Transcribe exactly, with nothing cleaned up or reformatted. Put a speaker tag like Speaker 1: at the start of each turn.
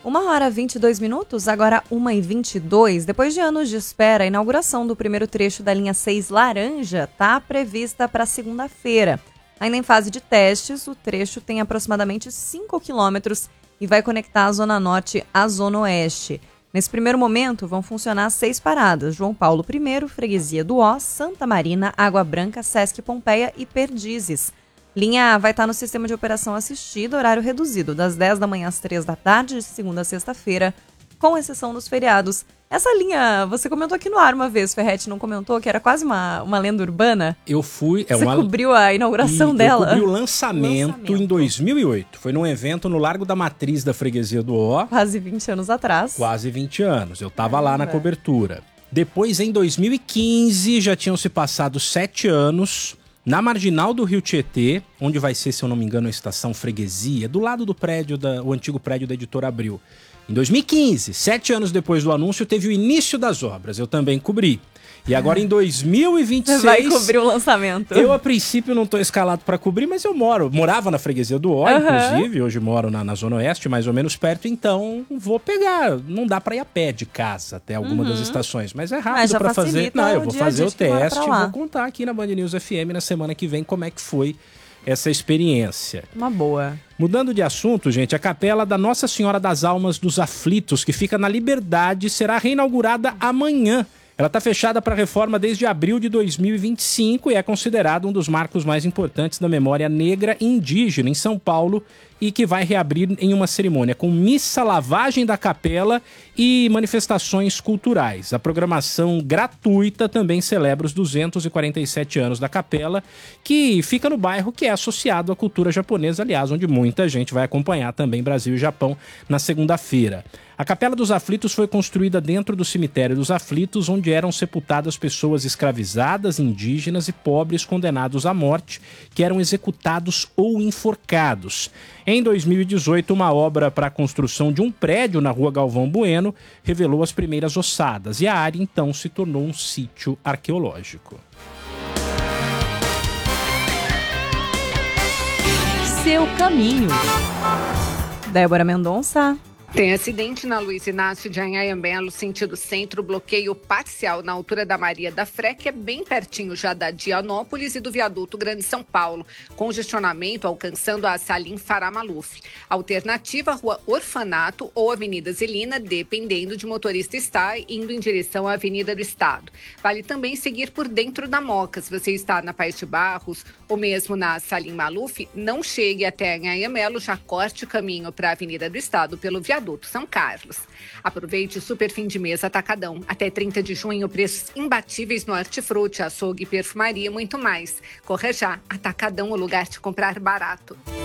Speaker 1: Uma hora e vinte e dois minutos, agora uma e vinte e dois. Depois de anos de espera, a inauguração do primeiro trecho da linha seis Laranja está prevista para segunda-feira. Ainda em fase de testes, o trecho tem aproximadamente cinco quilômetros e vai conectar a Zona Norte à Zona Oeste. Nesse primeiro momento, vão funcionar seis paradas: João Paulo I, Freguesia do Ó, Santa Marina, Água Branca, Sesc Pompeia e Perdizes. Linha vai estar no sistema de operação assistida, horário reduzido, das dez da manhã às três da tarde, de segunda a sexta-feira, com exceção dos feriados. Essa linha, você comentou aqui no ar uma vez, Ferretti, não comentou, que era quase uma, uma lenda urbana?
Speaker 2: Eu fui... É
Speaker 1: você
Speaker 2: uma...
Speaker 1: cobriu a inauguração
Speaker 2: e
Speaker 1: dela?
Speaker 2: Eu cobri o lançamento, lançamento em dois mil e oito. Foi num evento no Largo da Matriz da Freguesia do Ó.
Speaker 1: Quase vinte anos atrás.
Speaker 2: Quase vinte anos. Eu tava lá na cobertura. Depois, em dois mil e quinze, já tinham se passado sete anos... Na marginal do Rio Tietê, onde vai ser, se eu não me engano, a estação Freguesia, do lado do prédio, da, o antigo prédio da Editora Abril. Em dois mil e quinze, sete anos depois do anúncio, teve o início das obras. Eu também cobri. E agora em dois mil e vinte e seis...
Speaker 1: Você vai cobrir o lançamento.
Speaker 2: Eu, a princípio, não estou escalado para cobrir, mas eu moro. Morava na Freguesia do Ó, uhum. inclusive. Hoje moro na, na Zona Oeste, mais ou menos perto. Então, vou pegar. Não dá para ir a pé de casa até alguma uhum. das estações. Mas é rápido para fazer. Não, eu vou fazer o teste e vou contar aqui na Band News F M na semana que vem como é que foi essa experiência.
Speaker 1: Uma boa.
Speaker 2: Mudando de assunto, gente, a capela da Nossa Senhora das Almas dos Aflitos, que fica na Liberdade, será reinaugurada amanhã. Ela está fechada para reforma desde abril de dois mil e vinte e cinco e é considerada um dos marcos mais importantes da memória negra e indígena em São Paulo e que vai reabrir em uma cerimônia com missa, lavagem da capela e manifestações culturais. A programação gratuita também celebra os duzentos e quarenta e sete anos da capela, que fica no bairro que é associado à cultura japonesa, aliás, onde muita gente vai acompanhar também Brasil e Japão na segunda-feira. A Capela dos Aflitos foi construída dentro do cemitério dos Aflitos, onde eram sepultadas pessoas escravizadas, indígenas e pobres condenados à morte, que eram executados ou enforcados. Em dois mil e dezoito, uma obra para a construção de um prédio na Rua Galvão Bueno revelou as primeiras ossadas, e a área então se tornou um sítio arqueológico.
Speaker 1: Seu caminho. Débora Mendonça.
Speaker 3: Tem acidente na Luiz Inácio de Anhayambelo, sentido centro, bloqueio parcial na altura da Maria da Fé, que é bem pertinho já da Dianópolis e do viaduto Grande São Paulo. Congestionamento alcançando a Salim Farah Maluf. Alternativa, Rua Orfanato ou Avenida Zelina, dependendo de motorista estar indo em direção à Avenida do Estado. Vale também seguir por dentro da Moca. Se você está na Paes de Barros ou mesmo na Salim Maluf, não chegue até Anhayambelo, já corte o caminho para a Avenida do Estado pelo viaduto São Carlos. Aproveite o super fim de mês Atacadão. Até trinta de junho, preços imbatíveis no Hortifruti, açougue, perfumaria e muito mais. Corra já. Atacadão, o lugar de comprar barato.